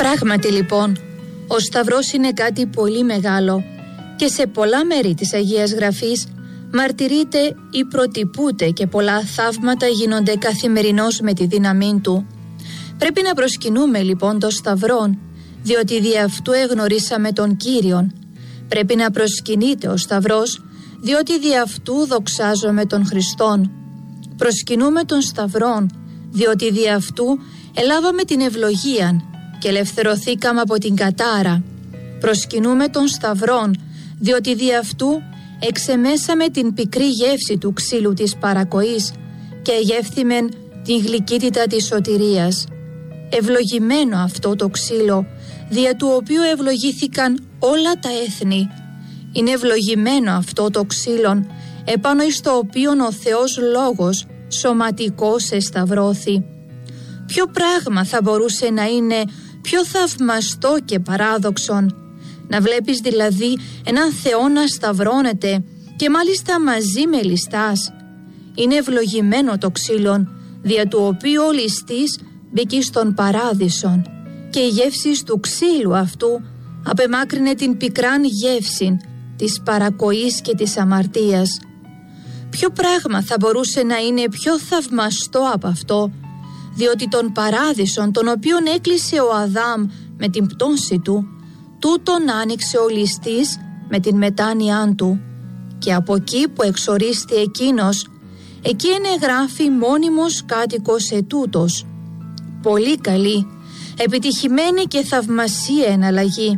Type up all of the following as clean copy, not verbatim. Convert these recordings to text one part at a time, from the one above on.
Πράγματι λοιπόν, ο Σταυρός είναι κάτι πολύ μεγάλο και σε πολλά μέρη της Αγίας Γραφής μαρτυρείται ή προτυπούνται και πολλά θαύματα γίνονται καθημερινώς με τη δύναμή του. Πρέπει να προσκυνούμε λοιπόν το Σταυρόν, διότι δι' αυτού εγνωρίσαμε τον Κύριον. Πρέπει να προσκυνείται ο Σταυρός, διότι δι' αυτού δοξάζομαι τον Χριστόν. Προσκυνούμε τον Σταυρόν, διότι δι' αυτού ελάβαμε την ευλογία και ελευθερωθήκαμε από την κατάρα. Προσκυνούμε τον Σταυρόν, διότι δι' αυτού εξεμέσαμε την πικρή γεύση του ξύλου της παρακοής και εγεύθυμεν την γλυκύτητα της σωτηρίας. Ευλογημένο αυτό το ξύλο, δια του οποίου ευλογήθηκαν όλα τα έθνη. Είναι ευλογημένο αυτό το ξύλο, επάνω εις το οποίον ο Θεός Λόγος σωματικός εσταυρώθη. Ποιο πράγμα θα μπορούσε να είναι πιο θαυμαστό και παράδοξον? Να βλέπεις δηλαδή έναν Θεό να σταυρώνεται και μάλιστα μαζί με ληστάς. Είναι ευλογημένο το ξύλο, δια του οποίου ο ληστής μπήκε στον παράδεισον και η γεύση του ξύλου αυτού απεμάκρυνε την πικράν γεύση της παρακοής και της αμαρτίας. Ποιο πράγμα θα μπορούσε να είναι πιο θαυμαστό από αυτό, διότι τον παράδεισον τον οποίον έκλεισε ο Αδάμ με την πτώση του, τούτον άνοιξε ο ληστής με την μετάνοιά του, και από εκεί που εξορίστη εκείνος, εκεί ενεγράφει μόνιμος κάτοικος ετούτος. Πολύ καλή, επιτυχημένη και θαυμασία εναλλαγή.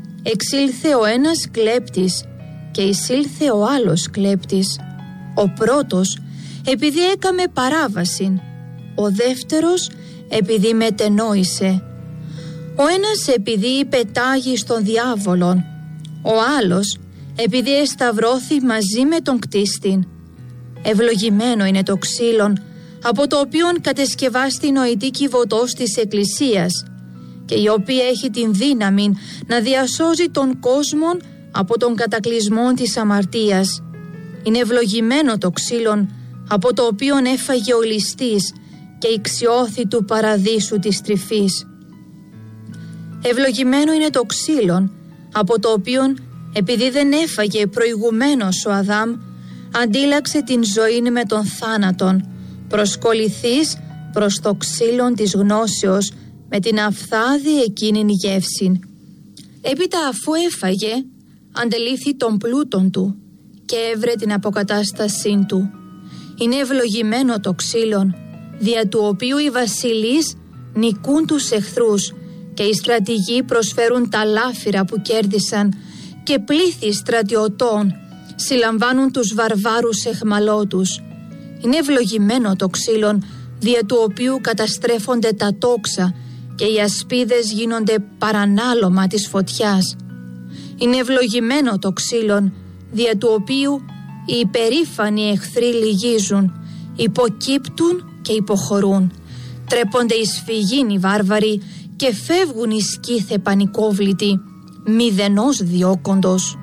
Εξήλθε ο ένας κλέπτης και εισήλθε ο άλλος κλέπτης. Ο πρώτος επειδή έκαμε παράβαση, ο δεύτερος επειδή μετενόησε. Ο ένας επειδή πετάγει στον διάβολον, ο άλλος επειδή εσταυρώθη μαζί με τον κτίστην. Ευλογημένο είναι το ξύλον, από το οποίον κατεσκευάστη η νοητή κυβωτός της Εκκλησίας και η οποία έχει την δύναμη να διασώζει τον κόσμο από τον κατακλυσμό της αμαρτίας. Είναι ευλογημένο το ξύλον, από το οποίον έφαγε ο ληστής και η ξιώθη του παραδείσου της τρυφής. Ευλογημένο είναι το ξύλον, από το οποίον επειδή δεν έφαγε προηγουμένως ο Αδάμ, αντίλαξε την ζωή με τον θάνατον, προσκοληθείς προς το ξύλον της γνώσεως με την αφθάδη εκείνην γεύση. Έπειτα αφού έφαγε, αντελήφθη τον πλούτον του και έβρε την αποκατάστασή του. Είναι ευλογημένο το ξύλον, δια του οποίου οι βασιλείς νικούν τους εχθρούς και οι στρατηγοί προσφέρουν τα λάφυρα που κέρδισαν και πλήθη στρατιωτών συλλαμβάνουν τους βαρβάρους εχμαλώτους. Είναι ευλογημένο το ξύλον, δια του οποίου καταστρέφονται τα τόξα και οι ασπίδες γίνονται παρανάλωμα της φωτιάς. Είναι ευλογημένο το ξύλον, δια του οποίου οι υπερήφανοι εχθροί λυγίζουν, υποκύπτουν και υποχωρούν. Τρέπονται οι σφυγήν οι βάρβαροι και φεύγουν οι σκύθε πανικόβλητοι, μηδενός διώκοντος.